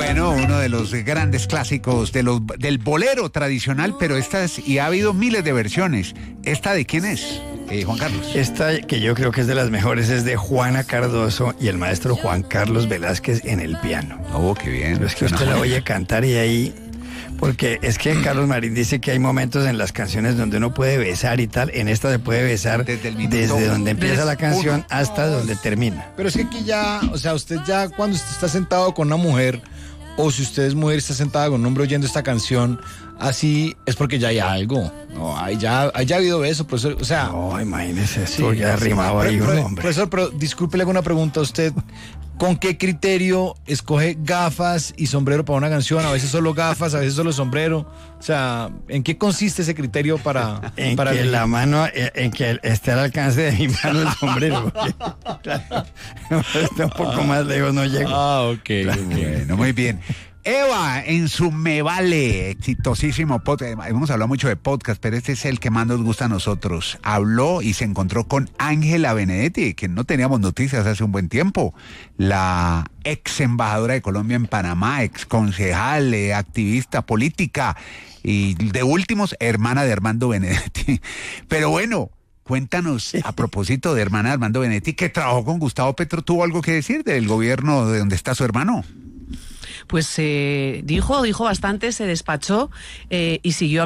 Bueno, uno de los grandes clásicos del bolero tradicional, pero y ha habido miles de versiones. ¿Esta de quién es, Juan Carlos? Esta, que yo creo que es de las mejores, es de Juana Cardoso y el maestro Juan Carlos Velázquez en el piano. Oh, qué bien. Pero es que usted la oye cantar y ahí... Porque es que Carlos Marín dice que hay momentos en las canciones donde uno puede besar y tal. En esta se puede besar desde donde empieza la canción hasta donde termina. Pero es que aquí ya, o sea, usted ya cuando usted está sentado con una mujer, o si usted es mujer y está sentada con un hombre oyendo esta canción, así es porque ya hay algo. No, hay ya ha habido beso, profesor. O sea, no, imagínese esto, ya arrimado ahí un hombre. Profesor, pero disculpe, le hago una pregunta a usted. ¿Con qué criterio escoge gafas y sombrero para una canción? A veces solo gafas, a veces solo sombrero. O sea, ¿en qué consiste ese criterio para que la mano, en que esté al alcance de mi mano el sombrero? Claro, está un poco más lejos, no llego. Ok. Claro. Bueno, muy bien. Eva, en su Me Vale, exitosísimo podcast, hemos hablado mucho de podcast, pero este es el que más nos gusta a nosotros. Habló y se encontró con Ángela Benedetti, que no teníamos noticias hace un buen tiempo, la ex embajadora de Colombia en Panamá, ex concejal, activista política y de últimos, hermana de Armando Benedetti. Pero bueno, cuéntanos, a propósito de hermana de Armando Benedetti, que trabajó con Gustavo Petro, ¿tuvo algo que decir del gobierno de donde está su hermano? Pues dijo bastante, se despachó y siguió